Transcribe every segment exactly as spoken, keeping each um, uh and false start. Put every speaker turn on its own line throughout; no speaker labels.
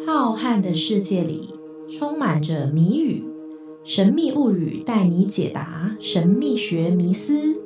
浩瀚的世界里充满着谜语，神秘物语带你解答神秘学迷思。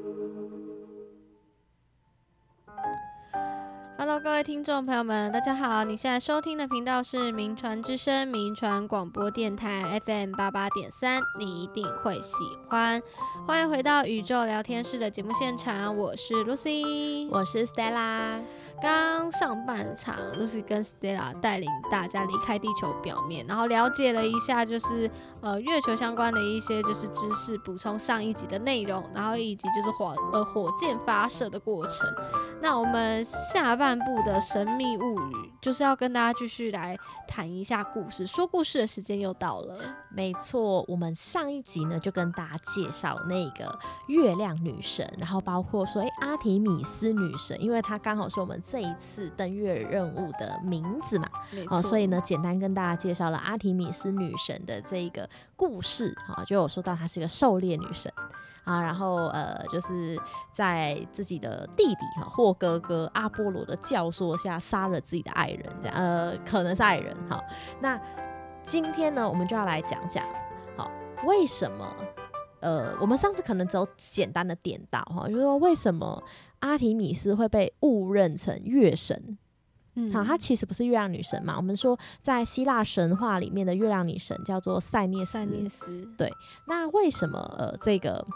Hello， 各位听众朋友们，大家好！你现在收听的频道是名传之声名传广播电台 F M 八八点三，你一定会喜欢。欢迎回到宇宙聊天室的节目现场，我是 Lucy，
我是 Stella。
刚上半场就是跟 Stella 带领大家离开地球表面，然后了解了一下就是呃月球相关的一些就是知识，补充上一集的内容，然后以及就是火呃火箭发射的过程。那我们下半部的神秘物语就是要跟大家继续来谈一下故事，说故事的时间又到了。
没错，我们上一集呢就跟大家介绍那个月亮女神，然后包括说哎阿提米斯女神，因为她刚好是我们这一次登月任务的名字嘛，哦，所以呢简单跟大家介绍了阿提米斯女神的这个故事，哦，就有说到她是个狩猎女神啊，然后呃，就是在自己的弟弟哈或哥哥阿波罗的教唆下杀了自己的爱人，呃，可能是爱人哈。那今天呢，我们就要来讲讲，好，为什么呃，我们上次可能只有简单的点到哈，就是说为什么阿提米斯会被误认成月神？嗯，好，她其实不是月亮女神嘛。我们说在希腊神话里面的月亮女神叫做塞涅斯。
塞涅斯，
对。那为什么呃这个？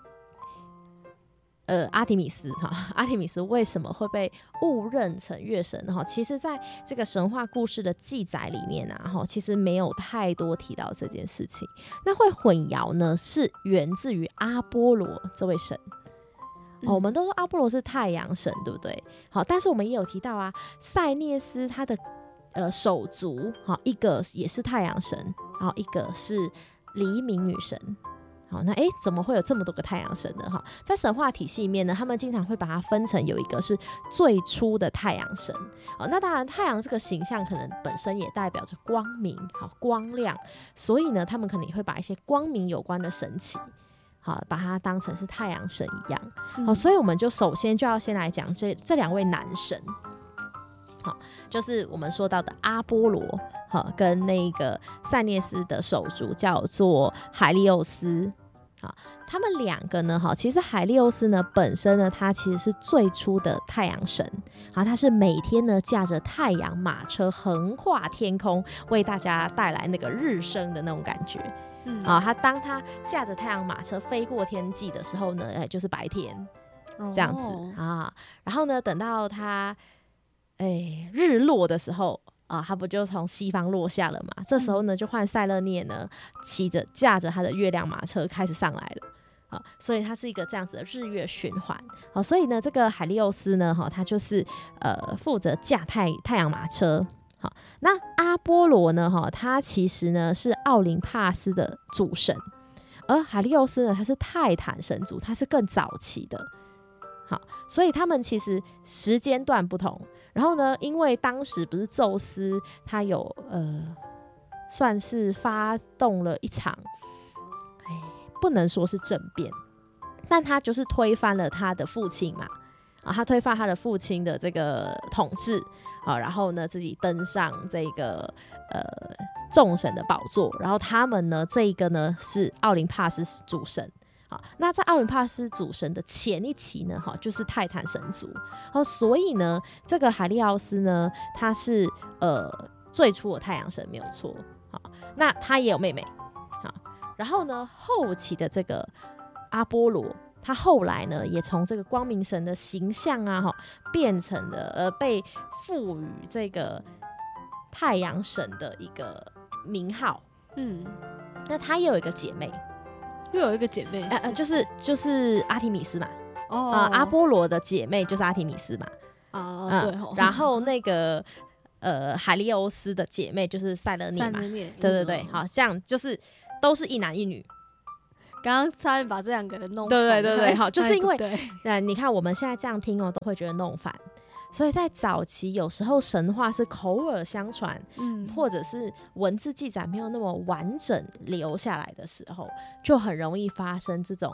呃，阿提米斯哈，阿提米斯为什么会被误认成月神哈？其实，在这个神话故事的记载里面啊，哈，其实没有太多提到这件事情。那会混淆呢，是源自于阿波罗这位神。哦，我们都说阿波罗是太阳神，对不对？好，但是我们也有提到啊，塞涅斯他的呃手足，好，一个也是太阳神，然后一个是黎明女神。好，那哎，怎么会有这么多个太阳神呢？哈，在神话体系里面呢，他们经常会把它分成有一个是最初的太阳神。好，那当然太阳这个形象可能本身也代表着光明，好，光亮，所以呢，他们可能也会把一些光明有关的神祇，好，把它当成是太阳神一样。好，所以我们就首先就要先来讲这这两位男神。好，就是我们说到的阿波罗，好，跟那个塞涅斯的手足叫做海利欧斯。好，他们两个呢，哈，其实海利欧斯呢本身呢，他其实是最初的太阳神，好，他是每天呢驾着太阳马车横跨天空，为大家带来那个日升的那种感觉。嗯，啊，他当他驾着太阳马车飞过天际的时候呢，哎，就是白天，这样子，哦，啊，然后呢，等到他哎日落的时候。啊，他不就从西方落下了嘛？这时候呢，就换塞勒涅呢，骑着驾着他的月亮马车开始上来了。好，所以它是一个这样子的日月循环。好，所以呢，这个海利欧斯呢，哈，他就是呃负责驾太太阳马车。好，那阿波罗呢，哈，他其实呢是奥林帕斯的主神，而海利欧斯呢，他是泰坦神族，他是更早期的。好，所以他们其实时间段不同。然后呢，因为当时不是宙斯他有呃，算是发动了一场，哎，不能说是政变，但他就是推翻了他的父亲嘛，啊，他推翻他的父亲的这个统治，啊，然后呢自己登上这个呃众神的宝座，然后他们呢这一个呢是奥林帕斯主神。好，那在奥林帕斯主神的前一期呢，哈，就是泰坦神族。好，所以呢，这个海利奥斯呢，他是呃最初的太阳神，没有错。好，那他也有妹妹。好，然后呢，后期的这个阿波罗，他后来呢，也从这个光明神的形象啊，哈，变成了呃被赋予这个太阳神的一个名号。嗯，那他也有一一个姐妹。
又有一个姐妹，
呃呃，就是就是阿提米斯嘛，哦、呃，阿波罗的姐妹就是阿提米斯嘛，
哦，嗯、对、哦，
然后那个呃海利欧斯的姐妹就是塞勒涅嘛，对对对，嗯、好，这样就是都是一男一女。
刚刚差点把这两个人弄反，
对对对对，好，就是因为
对，
呃，你看我们现在这样听哦，都会觉得弄反。所以在早期有时候神话是口耳相传、嗯、或者是文字记载没有那么完整留下来的时候，就很容易发生这种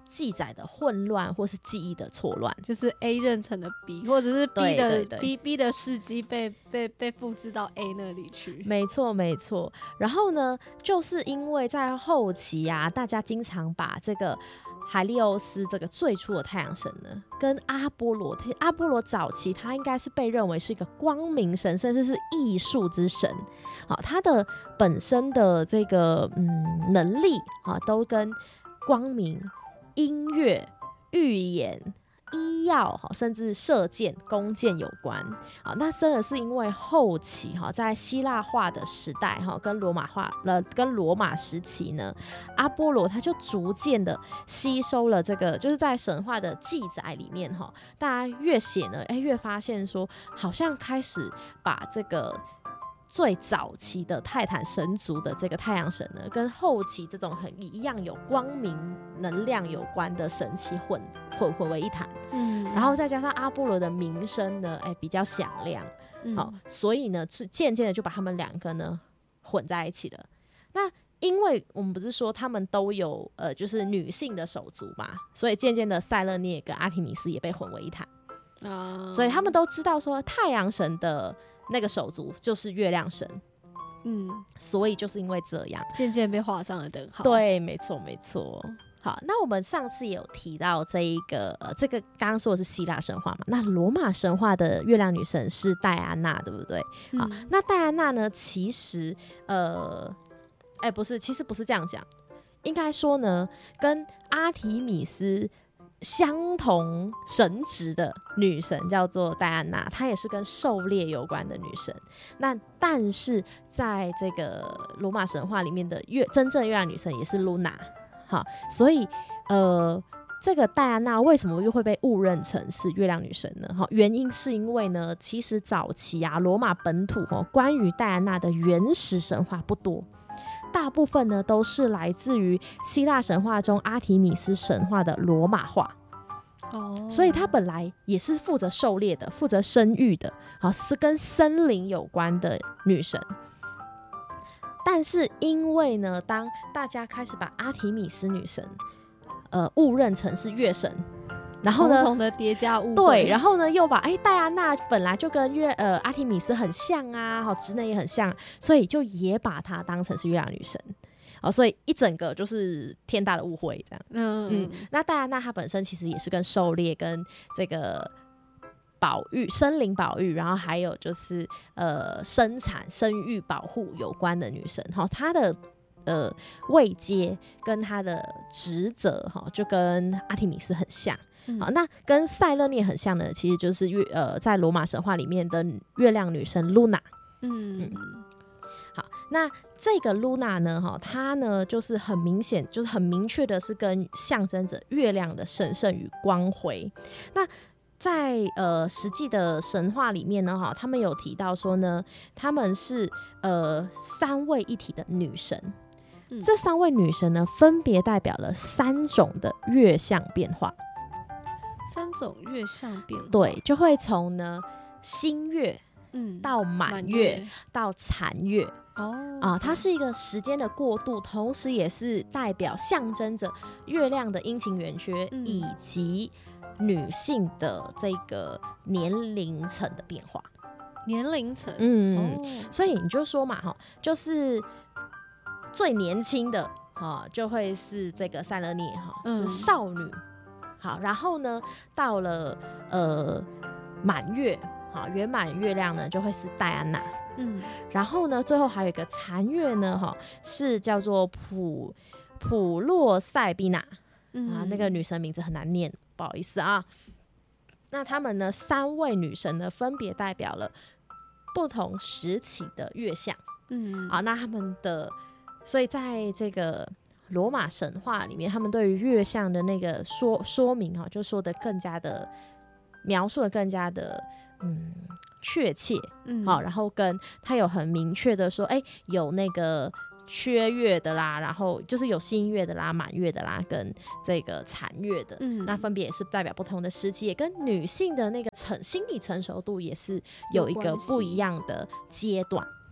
记载的混乱或是记忆的错乱，
就是 A 认成的 B， 或者是 B 的
对对对
B B 的事迹被被被复制到 A 那里去。
没错没错。然后呢，就是因为在后期啊，大家经常把这个海利欧斯这个最初的太阳神呢，跟阿波罗，阿波罗早期他应该是被认为是一个光明神，甚至是艺术之神。好，他的本身的这个嗯能力啊，都跟光明、音乐、预言、医药，甚至射箭、弓箭有关。好，那真的是因为后期在希腊化的时代跟罗马化呃跟罗马时期呢，阿波罗他就逐渐的吸收了这个，就是在神话的记载里面，大家越写呢，哎，越发现说好像开始把这个最早期的泰坦神族的这个太阳神呢，跟后期这种很一样有光明能量有关的神奇混混混为一谈。嗯，然后再加上阿波罗的名声呢，哎，比较响亮，嗯，好，所以呢，渐渐的就把他们两个呢混在一起了。那因为我们不是说他们都有呃，就是女性的手足嘛，所以渐渐的塞勒涅跟阿提米斯也被混为一谈啊，所以他们都知道说太阳神的那个手足就是月亮神，嗯，所以就是因为这样，
渐渐被画上了等号。
对，没错，没错。好，那我们上次也有提到这一个，呃，这个刚刚说的是希腊神话嘛，那罗马神话的月亮女神是戴安娜，对不对？好，嗯，那戴安娜呢，其实，呃，哎，欸，不是，其实不是这样讲，应该说呢，跟阿提米斯相同神职的女神叫做戴安娜，她也是跟狩猎有关的女神。那但是在这个罗马神话里面的月真正月亮女神也是 Luna， 好，所以呃，这个戴安娜为什么又会被误认成是月亮女神呢？好，原因是因为呢，其实早期啊，罗马本土哦，关于戴安娜的原始神话不多。大部分呢都是来自于希腊神话中阿提米斯神话的罗马化，哦，所以她本来也是负责狩猎的，负责生育的，好，是跟森林有关的女神。但是因为呢，当大家开始把阿提米斯女神呃误认成是月神，然后呢，
重重的叠加误会，
对，然后呢，又把哎戴安娜本来就跟月呃阿提米斯很像啊，好，职能也很像，所以就也把她当成是月亮女神，哦，所以一整个就是天大的误会这样。嗯嗯，那戴安娜她本身其实也是跟狩猎、跟这个保育、森林保育，然后还有就是呃生产、生育、保护有关的女神，好，她的呃位阶跟她的职责哈，就跟阿提米斯很像。好，那跟塞勒涅很像的，其实就是月呃，在罗马神话里面的月亮女神 Luna。嗯嗯，好，那这个 Luna 呢，哈，她呢就是很明显，就是很明确的是跟象征着月亮的神圣与光辉。那在呃实际的神话里面呢，哈，他们有提到说呢，他们是呃三位一体的女神。嗯，这三位女神呢，分别代表了三种的月相变化。
三种月相变化，
对，就会从呢新月，嗯，到满月，月到残月，哦，啊，它是一个时间的过渡，同时也是代表象征着月亮的阴晴圆缺，嗯，以及女性的这个年龄层的变化。
年龄层，
嗯，哦，所以你就说嘛，哈，就是最年轻的啊，就会是这个塞勒涅哈，嗯，就是少女。好，然后呢，到了呃满月，好，圆满月亮呢就会是戴安娜，嗯，然后呢，最后还有一个残月呢，哈，是叫做普普洛塞比娜，嗯，啊，那个女神名字很难念，不好意思啊。那他们呢，三位女神呢，分别代表了不同时期的月相，嗯，好，那他们的，所以在这个罗马神话里面，他们对于月相的那个说说明哈，就说的更加的描述的更加的嗯确切，嗯，好，然后跟他有很明确的说，哎，有那个缺月的啦，然后就是有新月的啦、满月的啦，跟这个残月的，嗯，那分别也是代表不同的时期，也跟女性的那个成心理成熟度也是有一个不一样的阶段。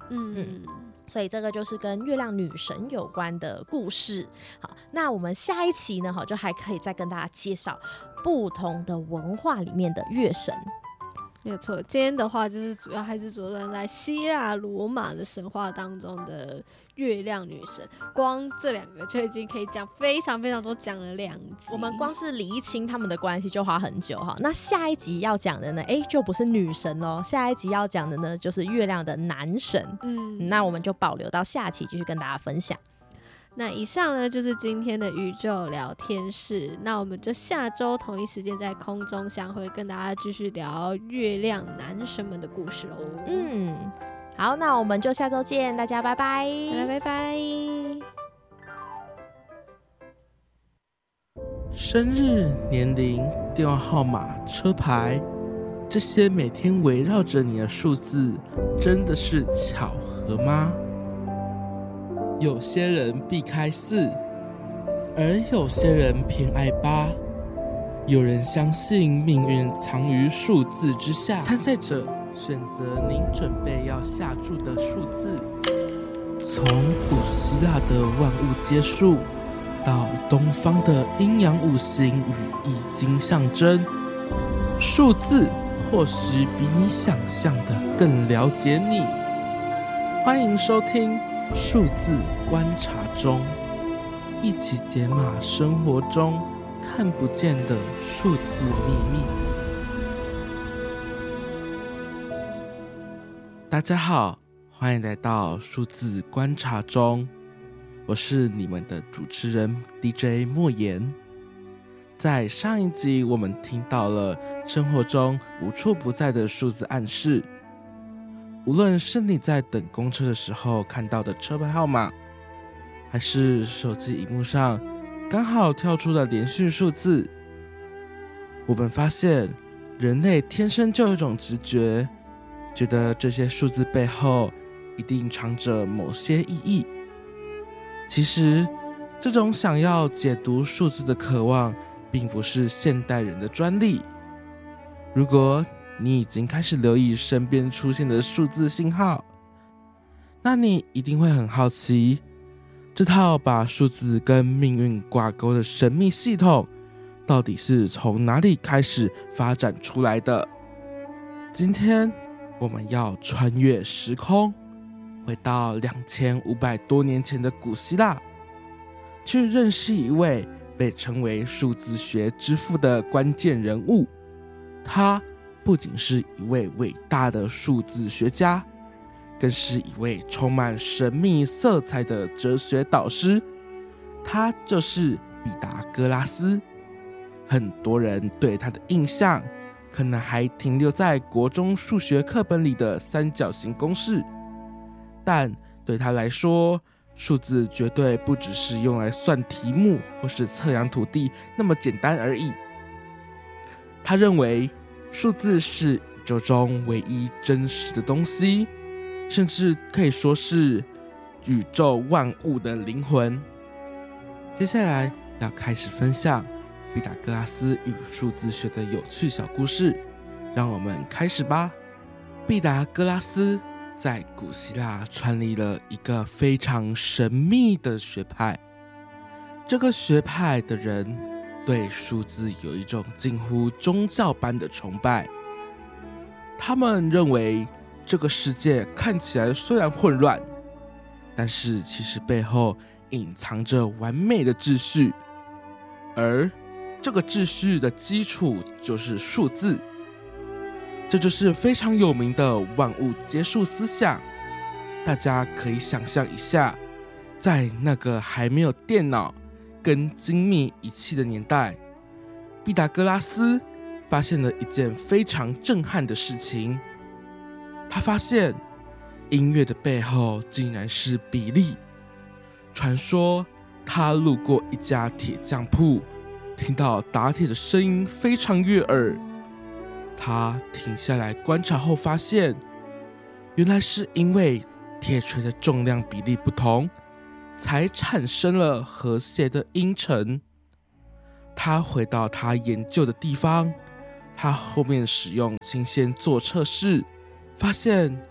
嗯嗯，
所以这个就是跟月亮女神有关的故事。好，那我们下一期呢，就还可以再跟大家介绍不同的文化里面的月神。
没有错，今天的话就是主要还是着重在希腊罗马的神话当中的月亮女神，光这两个就已经可以讲非常非常多，讲了两集。
我们光是厘清他们的关系就花很久哈。那下一集要讲的呢，哎，就不是女神咯，下一集要讲的呢就是月亮的男神。嗯，那我们就保留到下期继续跟大家分享。
那以上呢就是今天的宇宙聊天室，那我们就下周同一时间在空中相会，跟大家继续聊月亮男神们的故事喽。
嗯，好，那我们就下周见，大家拜拜，
大家拜拜。
生日、年龄、电话号码、车牌，这些每天围绕着你的数字，真的是巧合吗？有些人避开四，而有些人偏爱八。有人相信命运藏于数字之下。参赛者选择您准备要下注的数字。从古希腊的万物皆数，到东方的阴阳五行与易经象征，数字或许比你想象的更了解你。欢迎收听数字观察中，一起解码生活中看不见的数字秘密。大家好，欢迎来到数字观察中，我是你们的主持人 D J 莫言。在上一集我们听到了生活中无处不在的数字暗示，无论是你在等公车的时候看到的车牌号码，还是手机荧幕上刚好跳出的连续数字，我们发现人类天生就有一种直觉，觉得这些数字背后一定藏着某些意义。其实这种想要解读数字的渴望并不是现代人的专利。如果你已经开始留意身边出现的数字信号，那你一定会很好奇，这套把数字跟命运挂钩的神秘系统到底是从哪里开始发展出来的。今天我们要穿越时空，回到两千五百多年前的古希腊，去认识一位被称为数字学之父的关键人物。他不仅是一位伟大的数字学家，更是一位充满神秘色彩的哲学导师。他就是毕达哥拉斯。很多人对他的印象可能还停留在国中数学课本里的三角形公式，但对他来说，数字绝对不只是用来算题目或是测量土地那么简单而已。他认为数字是宇宙中唯一真实的东西，甚至可以说是宇宙万物的灵魂。接下来要开始分享毕达哥拉斯与数字学的有趣小故事，让我们开始吧。毕达哥拉斯在古希腊创立了一个非常神秘的学派，这个学派的人对数字有一种近乎宗教般的崇拜。他们认为这个世界看起来虽然混乱，但是其实背后隐藏着完美的秩序，而这个秩序的基础就是数字。这就是非常有名的万物皆数思想。大家可以想象一下，在那个还没有电脑跟精密仪器的年代，毕达哥拉斯发现了一件非常震撼的事情。他发现音乐的背后竟然是比例。传说他路过一家铁匠铺，听到打铁的声音非常悦耳。他停下来观察后发现，原来是因为铁锤的重量比例不同，才产生了和谐的音程。他回到他研究的地方，他后面使用琴弦做测试，发现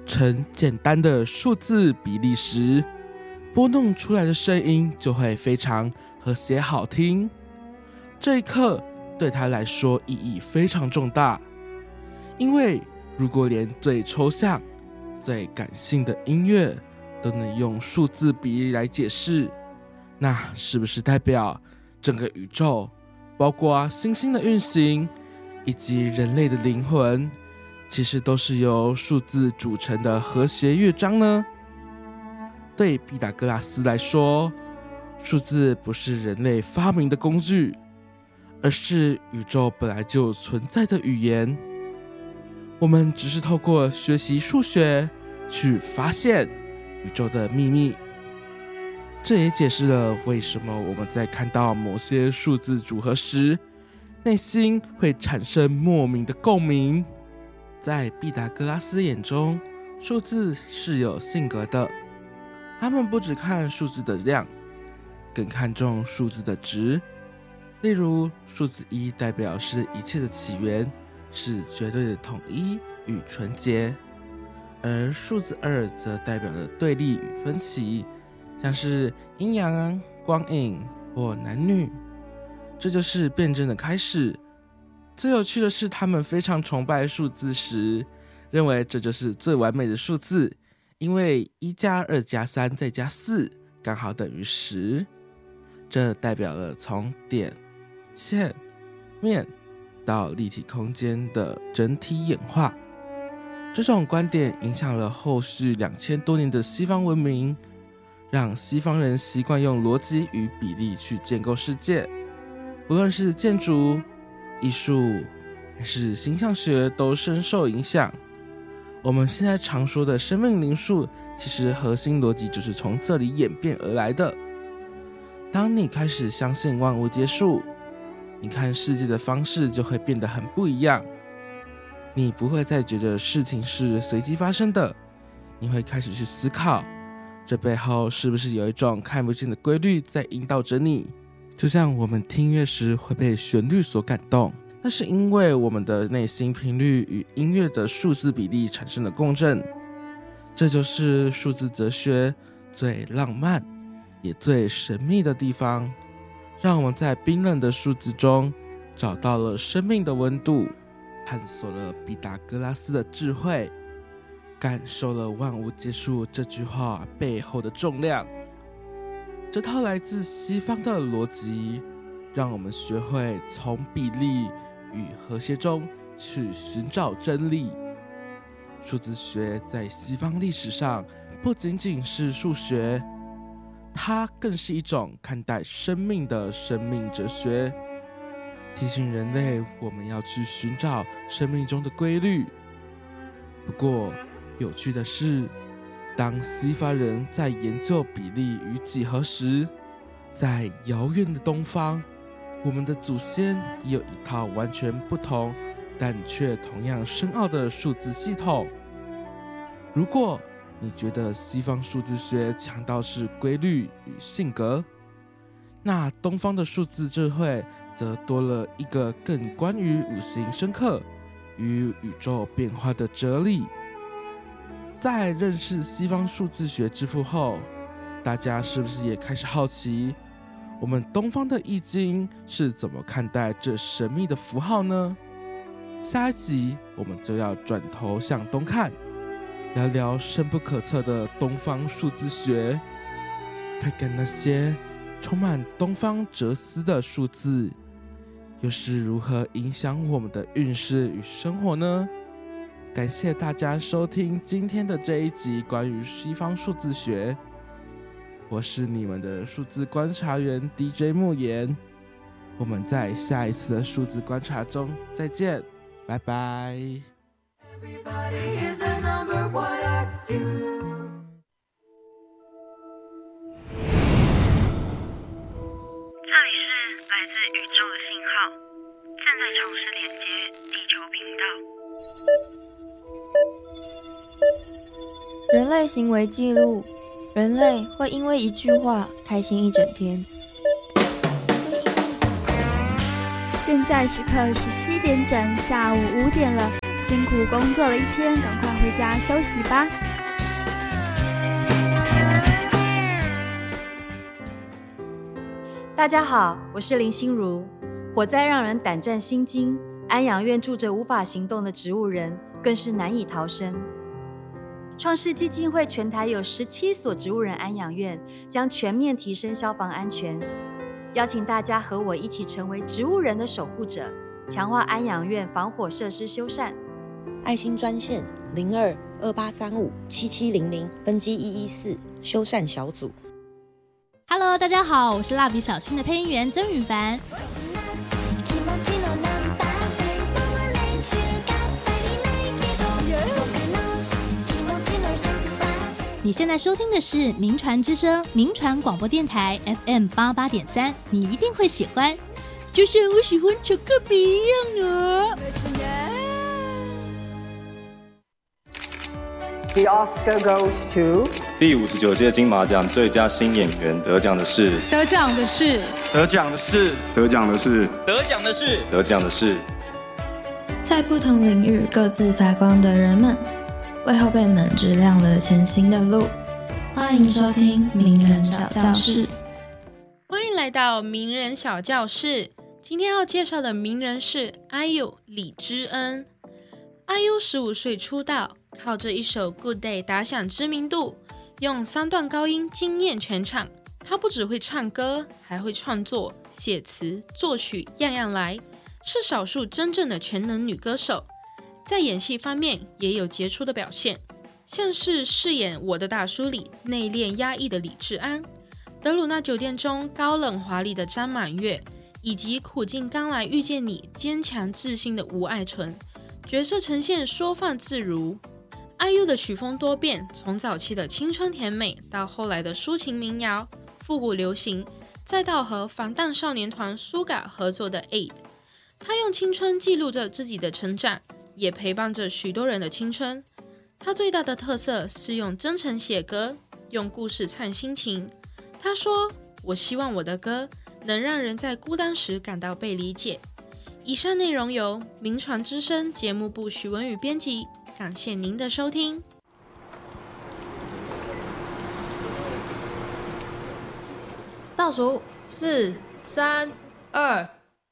成简单的数字比例时，拨弄出来的声音就会非常和谐好听。这一刻对他来说意义非常重大，因为如果连最抽象、最感性的音乐都能用数字比例来解释，那是不是代表整个宇宙，包括星星的运行以及人类的灵魂，其实都是由数字组成的和谐乐章呢？对毕达哥拉斯来说，数字不是人类发明的工具，而是宇宙本来就存在的语言。我们只是透过学习数学去发现宇宙的秘密。这也解释了为什么我们在看到某些数字组合时，内心会产生莫名的共鸣。在毕达哥拉斯眼中，数字是有性格的，他们不只看数字的量，更看重数字的值。例如，数字一代表是一切的起源，是绝对的统一与纯洁，而数字二则代表了对立与分歧，像是阴阳、光影或男女。这就是辩证的开始。最有趣的是，他们非常崇拜数字十，认为这就是最完美的数字，因为一加二加三再加四刚好等于十。这代表了从点、线、面到立体空间的整体演化。这种观点影响了后续两千多年的西方文明，让西方人习惯用逻辑与比例去建构世界。不论是建筑、艺术还是形象学都深受影响。我们现在常说的生命灵数，其实核心逻辑就是从这里演变而来的。当你开始相信万物皆数，你看世界的方式就会变得很不一样。你不会再觉得事情是随机发生的，你会开始去思考，这背后是不是有一种看不见的规律在引导着你。就像我们听音乐时会被旋律所感动，那是因为我们的内心频率与音乐的数字比例产生了共振。这就是数字哲学最浪漫也最神秘的地方，让我们在冰冷的数字中找到了生命的温度，探索了毕达哥拉斯的智慧，感受了万物皆数这句话背后的重量。这套来自西方的逻辑，让我们学会从比例与和谐中去寻找真理。数字学在西方历史上不仅仅是数学，它更是一种看待生命的生命哲学，提醒人类我们要去寻找生命中的规律。不过有趣的是，当西方人在研究比例与几何时，在遥远的东方，我们的祖先也有一套完全不同但却同样深奥的数字系统。如果你觉得西方数字学强调是规律与性格，那东方的数字智慧则多了一个更关于五行生克与宇宙变化的哲理。在认识西方数字学之父后，大家是不是也开始好奇，我们东方的易经是怎么看待这神秘的符号呢？下一集我们就要转头向东看，聊聊深不可测的东方数字学，看看那些充满东方哲思的数字，又是如何影响我们的运势与生活呢？感谢大家收听今天的这一集关于西方数字学，我是你们的数字观察员 D J 莫言，我们在下一次的数字观察中再见，拜拜。
这里是来自宇宙的信号，正在尝试连接地球频道。
人类行为记录，人类会因为一句话开心一整天。
现在时刻十七点整，下午五点了。 辛苦工作了一天，赶快回家休息吧。
大家好，我是林心如。火灾让人胆战心惊，安养院住着无法行动的植物人，更是难以逃生。创世基金会全台有十七所植物人安养院，将全面提升消防安全。邀请大家和我一起成为植物人的守护者，强化安养院防火设施修缮。
爱心专线零二二八三五七七零零分机一一四修缮小组。
Hello， 大家好，我是蜡笔小新的配音员曾允凡。你现在收听的是名传之声名传广播电台 F M 八八点三，你一定会喜欢，就像我喜欢巧克力一样啊。
The Oscar goes to
第五十九届金马奖最佳新演员得奖的是
得奖的是
得奖的是
得奖的是
得奖的是得奖的是
在不同领域各自发光的人们，为后辈们指亮了前行的路。欢迎收听名人小教室。
欢迎来到名人小教室。今天要介绍的名人是 I U 李知恩。I U 十五岁出道，靠着一首 Good Day 打响知名度，用三段高音惊艳全场。她不只会唱歌，还会创作、写词、作曲，样样来，是少数真正的全能女歌手。在演戏方面也有杰出的表现，像是饰演《我的大叔》里内敛压抑的李治安，德鲁纳酒店中高冷华丽的张满月，以及苦尽甘来遇见你坚强自信的吴爱纯，角色呈现说放自如。 I U 的曲风多变，从早期的青春甜美到后来的抒情民谣、复古流行，再到和防弹少年团 Suga 合作的 A I D。 他用青春记录着自己的成长，也陪伴着许多人的青春。他最大的特色是用真诚写歌，用故事唱心情。他说：“我希望我的歌能让人在孤单时感到被理解。”以上内容由名传之声节目部许文宇编辑，感谢您的收听。
倒数四、三、二。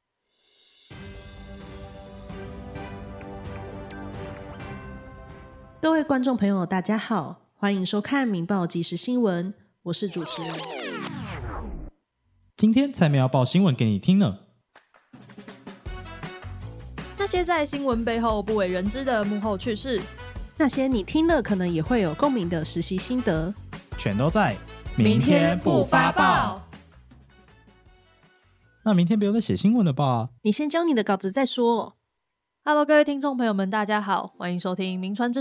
各位观众朋友，大家好，欢迎收看《民报即时新闻》，我是主持人。
今天才没要报新闻给你听呢。
那些在新闻背后不为人知的幕后趣事，
那些你听了可能也会有共鸣的实习心得，
全都在
明天不发报。
那明天不用再写新闻了吧？
你先交你的稿子再说。
Hello， 各位听众朋友们，大家好，欢迎收听名传之